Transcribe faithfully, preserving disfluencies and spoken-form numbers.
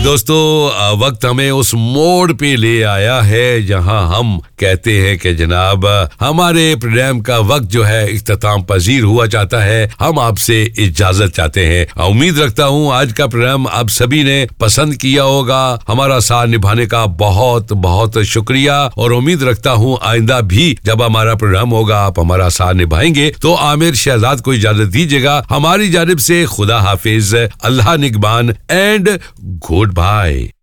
दोस्तों, वक्त हमें उस मोड़ पे ले आया है जहां हम कहते हैं कि जनाब हमारे प्रोग्राम का वक्त जो है इख्तिताम पजीर हुआ चाहता है। हम आपसे इजाजत चाहते हैं। उम्मीद रखता हूं आज का प्रोग्राम आप सभी ने पसंद किया होगा। हमारा साथ निभाने का बहुत बहुत शुक्रिया और उम्मीद रखता हूं आइंदा भी जब हमारा प्रोग्राम होगा आप हमारा साथ निभाएंगे। तो आमिर शहजाद को इजाजत दीजिएगा। हमारी जानिब से खुदा हाफिज, अल्लाह निगबान एंड गुड बाय।